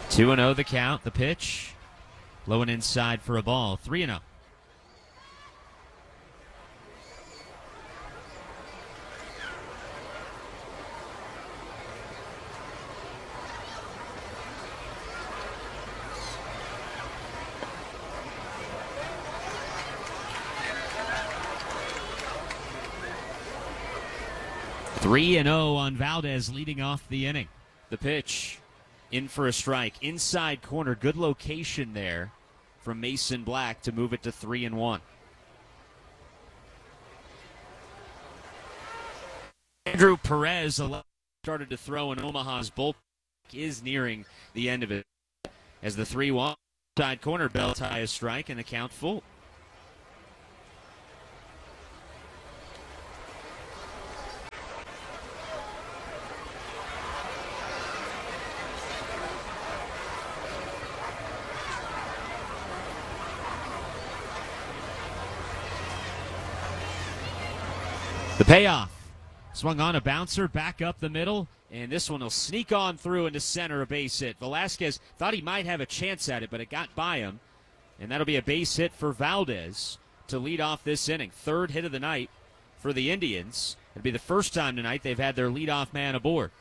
2-0 the count, the pitch. Low and inside for a ball. 3-0. Three and 0 on Valdez leading off the inning. The pitch in for a strike. Inside corner. Good location there from Mason Black to move it to 3-1. Andrew Perez started to throw in Omaha's bullpen. Is nearing the end of it as the 3-1 side corner bell tie a strike and the count full. The payoff. Swung on a bouncer, back up the middle, and this one will sneak on through into center, a base hit. Velasquez thought he might have a chance at it, but it got by him, and that'll be a base hit for Valdez to lead off this inning. Third hit of the night for the Indians. It'll be the first time tonight they've had their leadoff man aboard.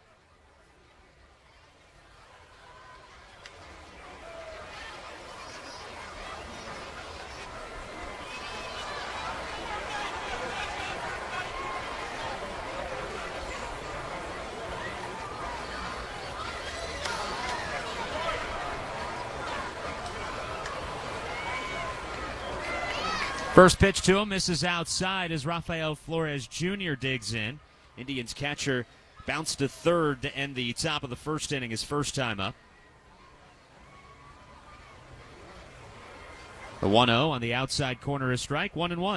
First pitch to him, misses outside as Rafael Flores Jr. digs in. Indians catcher bounced to third to end the top of the first inning, his first time up. The 1-0 on the outside corner is strike, 1-1.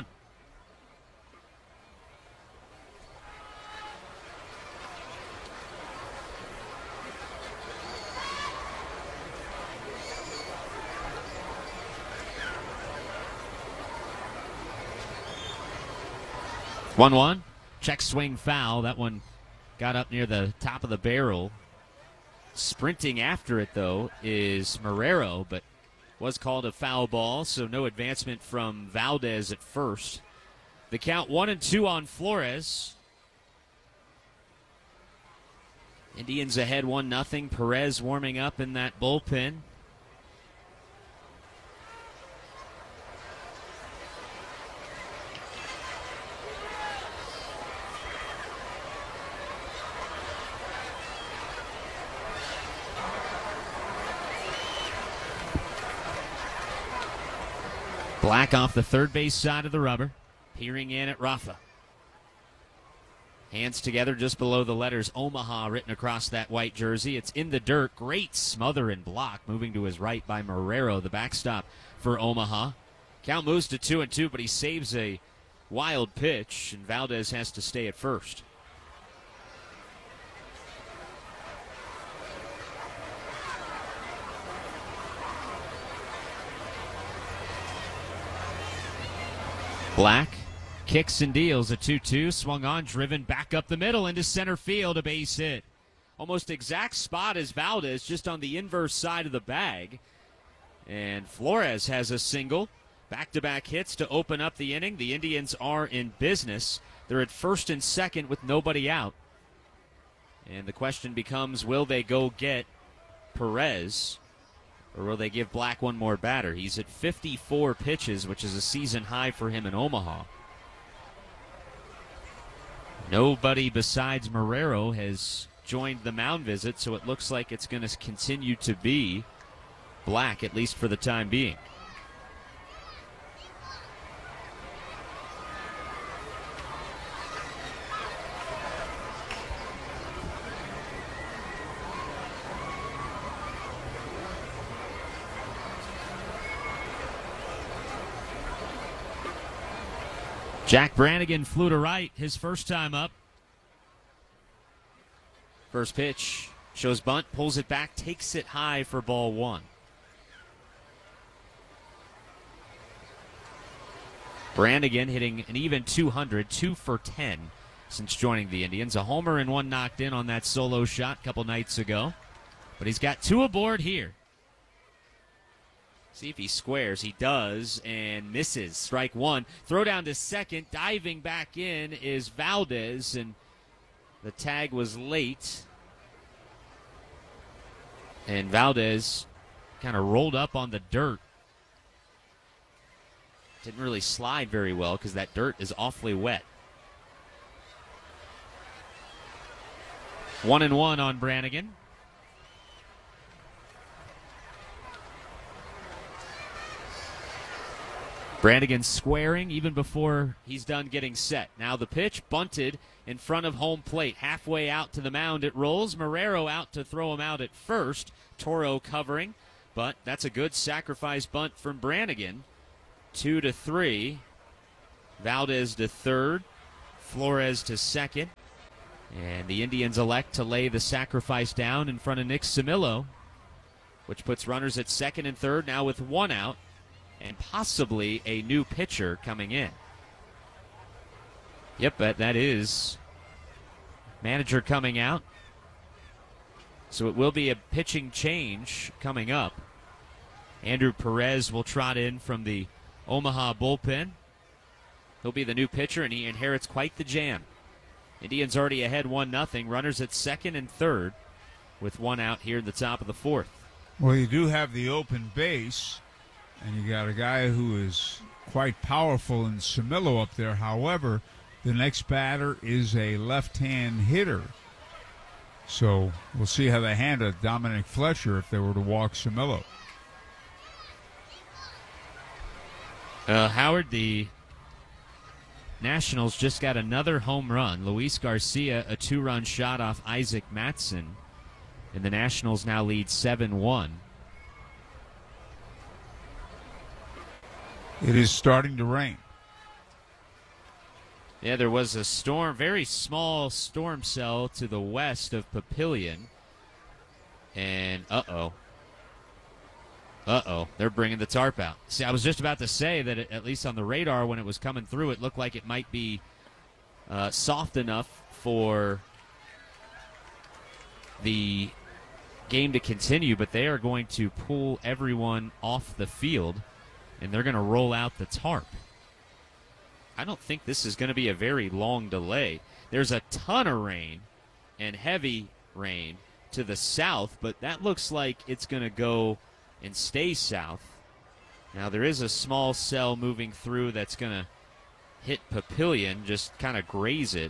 One. Check swing foul. That one got up near the top of the barrel. Sprinting after it, though, is Marrero, but was called a foul ball, so no advancement from Valdez at first. The count 1-2 on Flores. Indians ahead 1-0. Perez warming up in that bullpen. Black off the third base side of the rubber, peering in at Rafa. Hands together just below the letters Omaha written across that white jersey. It's in the dirt. Great smother and block. Moving to his right by Marrero, the backstop for Omaha. Count moves to 2-2, but he saves a wild pitch, and Valdez has to stay at first. Black kicks and deals a 2-2. Swung on, driven back up the middle into center field, a base hit. Almost exact spot as Valdez, just on the inverse side of the bag. And Flores has a single. Back-to-back hits to open up the inning. The Indians are in business. They're at first and second with nobody out. And the question becomes, will they go get Perez? Or will they give Black one more batter? He's at 54 pitches, which is a season high for him in Omaha. Nobody besides Marrero has joined the mound visit, so it looks like it's going to continue to be Black, at least for the time being. Jack Brannigan flew to right his first time up. First pitch shows bunt, pulls it back, takes it high for ball one. Brannigan hitting an even 200, 2 for 10 since joining the Indians. A homer and one knocked in on that solo shot a couple nights ago. But he's got 2 aboard here. See if he squares. He does and misses. Strike 1. Throw down to second. Diving back in is Valdez, and the tag was late. And Valdez kind of rolled up on the dirt. Didn't really slide very well because that dirt is awfully wet. 1-1 on Brannigan. Brannigan squaring even before he's done getting set. Now the pitch bunted in front of home plate. Halfway out to the mound it rolls. Marrero out to throw him out at first. Toro covering, but that's a good sacrifice bunt from Brannigan. 2-3. Valdez to third. Flores to second. And the Indians elect to lay the sacrifice down in front of Nick Camillo, which puts runners at second and third now with 1 out and possibly a new pitcher coming in. Yep, that is manager coming out. So it will be a pitching change coming up. Andrew Perez will trot in from the Omaha bullpen. He'll be the new pitcher, and he inherits quite the jam. Indians already ahead 1-0. Runners at second and third with 1 out here in the top of the 4th. Well, you do have the open base, and you got a guy who is quite powerful in Camillo up there. However, the next batter is a left-hand hitter. So we'll see how they handle Dominic Fletcher if they were to walk Camillo. Howard, the Nationals just got another home run. Luis Garcia, a 2-run shot off Isaac Matson. And the Nationals now lead 7-1. It is starting to rain. Yeah, there was a storm, very small storm cell to the west of Papillion. And they're bringing the tarp out. See, I was just about to say that at least on the radar when it was coming through, it looked like it might be soft enough for the game to continue, but they are going to pull everyone off the field, and they're going to roll out the tarp. I don't think this is going to be a very long delay. There's a ton of rain and heavy rain to the south, but that looks like it's going to go and stay south. Now there is a small cell moving through that's going to hit Papillion, just kind of graze it.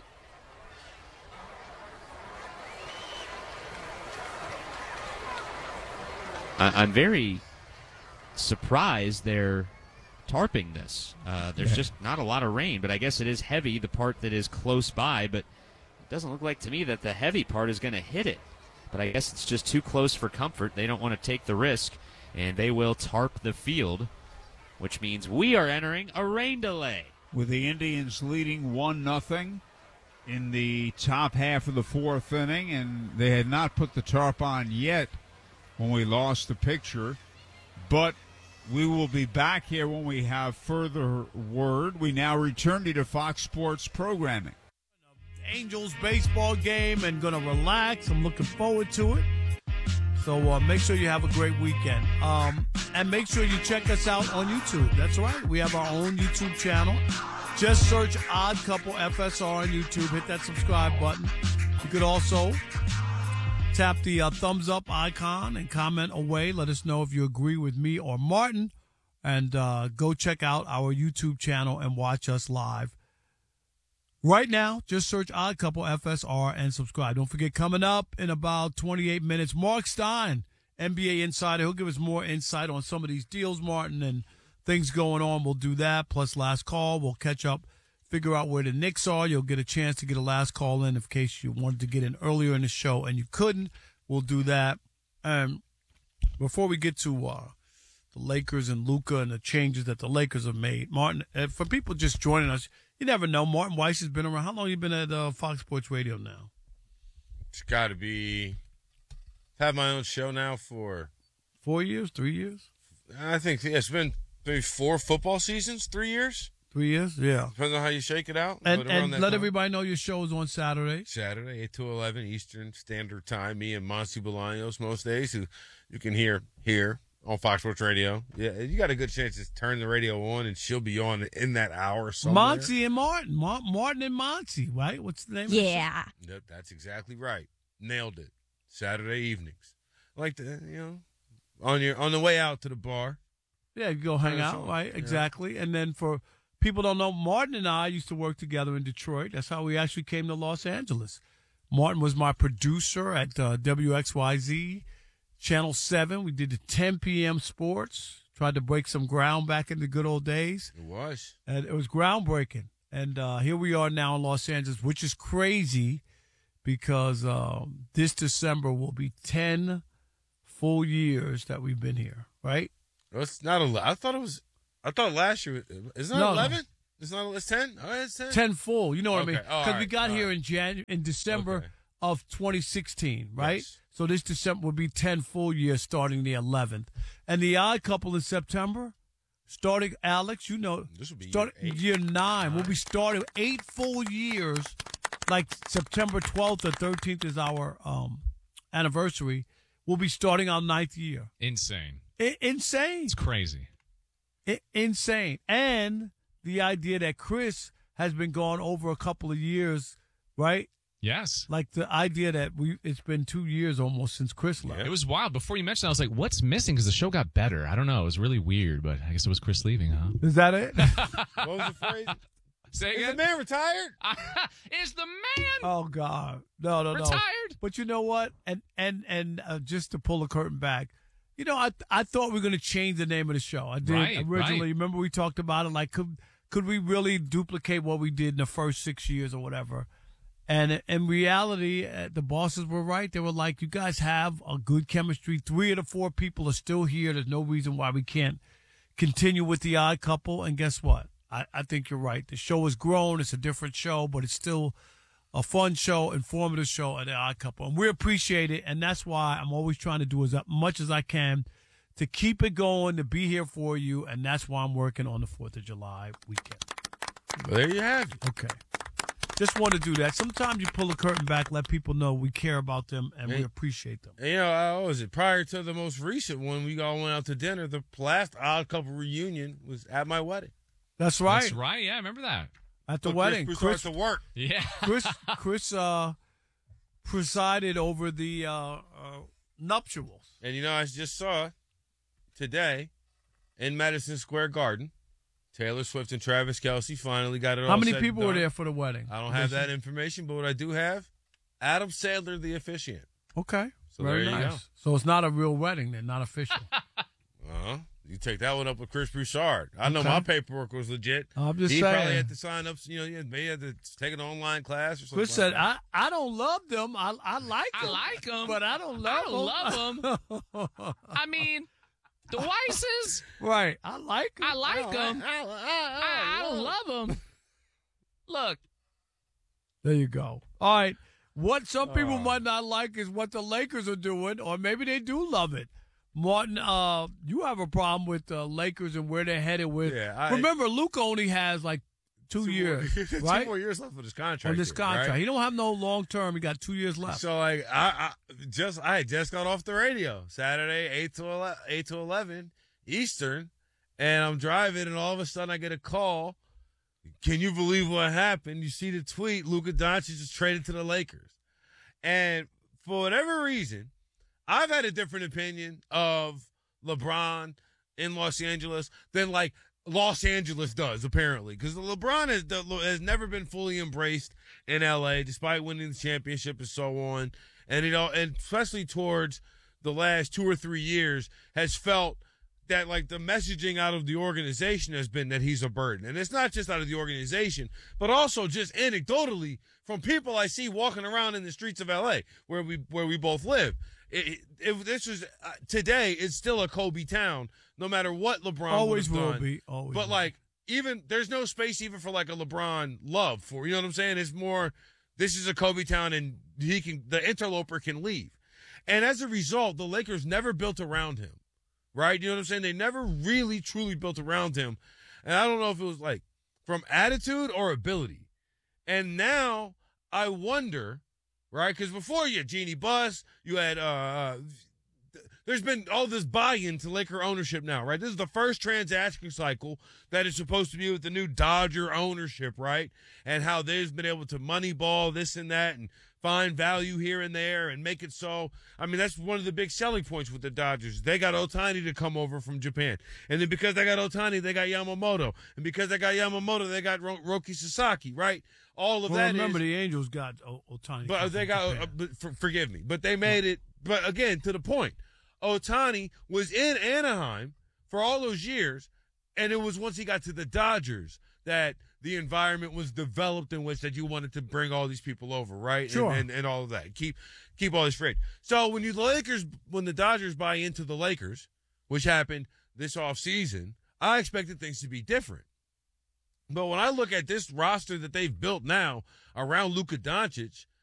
I'm very surprised they're tarping this. There's just not a lot of rain, but I guess it is heavy, the part that is close by, but it doesn't look like to me that the heavy part is going to hit it. But I guess it's just too close for comfort. They don't want to take the risk, and they will tarp the field, which means we are entering a rain delay. With the Indians leading 1-0 in the top half of the 4th inning, and they had not put the tarp on yet when we lost the picture, but we will be back here when we have further word. We now return to Fox Sports programming. Angels baseball game and going to relax. I'm looking forward to it. So make sure you have a great weekend. And make sure you check us out on YouTube. That's right. We have our own YouTube channel. Just search Odd Couple FSR on YouTube. Hit that subscribe button. You could also tap the thumbs up icon and comment away. Let us know if you agree with me or Martin. And go check out our YouTube channel and watch us live. Right now, just search Odd Couple FSR and subscribe. Don't forget, coming up in about 28 minutes, Mark Stein, NBA Insider. He'll give us more insight on some of these deals, Martin, and things going on. We'll do that. Plus, last call. We'll catch up, figure out where the Knicks are. You'll get a chance to get a last call in case you wanted to get in earlier in the show and you couldn't. We'll do that. Before we get to the Lakers and Luka and the changes that the Lakers have made, Martin, for people just joining us, you never know. Martin Weiss has been around. How long have you been at Fox Sports Radio now? It's got to be. I've had my own show now for 4 years, 3 years. I think it's been maybe 4 football seasons, 3 years. 3 years? Yeah. Depends on how you shake it out. And but around that let time. everybody know your show's on Saturday. Saturday, 8 to 11 Eastern Standard Time. Me and Monty Bolaños most days, who you can hear here on Fox Sports Radio. Yeah, you got a good chance to turn the radio on, and she'll be on in that hour somewhere. Monty and Martin. Martin and Monty, right? What's the name of the show? Yeah. Yep, that's exactly right. Nailed it. Saturday evenings. Like the, on the way out to the bar. Yeah, you go hang Yeah, out, sure. right? Yeah. Exactly. And then for people don't know, Martin and I used to work together in Detroit. That's how we actually came to Los Angeles. Martin was my producer at WXYZ, Channel 7. We did the 10 p.m. sports, tried to break some ground back in the good old days. It was. And it was groundbreaking. And here we are now in Los Angeles, which is crazy because this December will be 10 full years that we've been here, right? Well, it's not 11. I thought last year, it's not No, 11? It's not, it's 10? All right, it's 10. 10 full, you know what I Okay. mean? Oh, Because all we right, got all here right. in December Okay. of 2016, right? Yes. So this December will be 10 full years starting the 11th. And the Odd Couple in September, starting, Alex, you know, This will be start year 8. year 9. We'll be starting 8 full years, like September 12th or 13th is our anniversary. We'll be starting our 9th year. Insane. Insane. It's crazy. Insane. And the idea that Chris has been gone over a couple of years, right? Yes. Like the idea that it's been 2 years almost since Chris left. It was wild. Before you mentioned that, I was like, what's missing? Because the show got better. I don't know. It was really weird, but I guess it was Chris leaving, huh? Is that it? What was the phrase? Say Is the again? man retired? Is the man Oh God, no. retired? But you know what? And just to pull the curtain back, you know, I thought we were going to change the name of the show. I did Right, originally. right. Remember we talked about it? Like, could we really duplicate what we did in the first 6 years or whatever? And in reality, the bosses were right. They were like, you guys have a good chemistry. 3 of the 4 people are still here. There's no reason why we can't continue with the Odd Couple. And guess what? I think you're right. The show has grown. It's a different show, but it's still a fun show, informative show at the Odd Couple. And we appreciate it. And that's why I'm always trying to do as much as I can to keep it going, to be here for you. And that's why I'm working on the 4th of July weekend. Well, there you have it. Okay. Just want to do that. Sometimes you pull the curtain back, let people know we care about them and we Hey. appreciate them. And, what was it? Prior to the most recent one, we all went out to dinner. The last Odd Couple reunion was at my wedding. That's right. That's right. Yeah, I remember that. At the Put wedding, Chris to work. Yeah. Chris presided over the nuptials. And I just saw today in Madison Square Garden, Taylor Swift and Travis Kelce finally got it all How many said people and were done. there for the wedding? I don't have that information, but what I do have, Adam Sandler, the officiant. Okay. So Very there you nice. go. So it's not a real wedding then, not official. Uh-huh. You take that one up with Chris Broussard. I know Okay. my paperwork was legit. I'm just he saying. probably had to sign up, maybe had to take an online class or something. Chris said, like I don't love them. I like them. I like them. But I don't I love don't them. love them. I mean, the Weisses, Right. I like them. I like them. I don't love them. Look, There you go. All right. What some people might not like is what the Lakers are doing, or maybe they do love it. Martin, you have a problem with the Lakers and where they're headed with. Yeah, Remember, Luke only has like 2 years, right? 2 more years left of this contract. On this here, contract. right? He don't have no long term. He got 2 years left. So like I just got off the radio Saturday 8 to 11 Eastern, and I'm driving, and all of a sudden I get a call. Can you believe what happened? You see the tweet: Luka Doncic is traded to the Lakers, and for whatever reason, I've had a different opinion of LeBron in Los Angeles than like Los Angeles does, apparently, because LeBron has never been fully embraced in LA, despite winning the championship and so on. And and especially towards the last 2 or 3 years, has felt that like the messaging out of the organization has been that he's a burden. And it's not just out of the organization, but also just anecdotally from people I see walking around in the streets of LA where we both live. If this was today, it's still a Kobe town, no matter what LeBron Always would have will done. be. Always. But will. like, even there's no space even for like a LeBron love for, you know what I'm saying? It's more, this is a Kobe town, and the interloper can leave. And as a result, the Lakers never built around him, right? You know what I'm saying? They never really truly built around him. And I don't know if it was like from attitude or ability. And now I wonder, right? Because before you had Jeannie Buss, you had there's been all this buy-in to Laker ownership now, right? This is the first transaction cycle that is supposed to be with the new Dodger ownership, right? And how they've been able to moneyball this and that and find value here and there and make it so. I mean, that's one of the big selling points with the Dodgers. They got Ohtani to come over from Japan. And then because they got Ohtani, they got Yamamoto. And because they got Yamamoto, they got Roki Sasaki, right? All of that remember, the Angels got Ohtani. But they got, forgive me, but they made it. But again, to the point, Ohtani was in Anaheim for all those years, and it was once he got to the Dodgers that the environment was developed in which that you wanted to bring all these people over, right? Sure. And all of that. Keep all this straight. So when the Dodgers buy into the Lakers, which happened this offseason, I expected things to be different. But when I look at this roster that they've built now around Luka Doncic,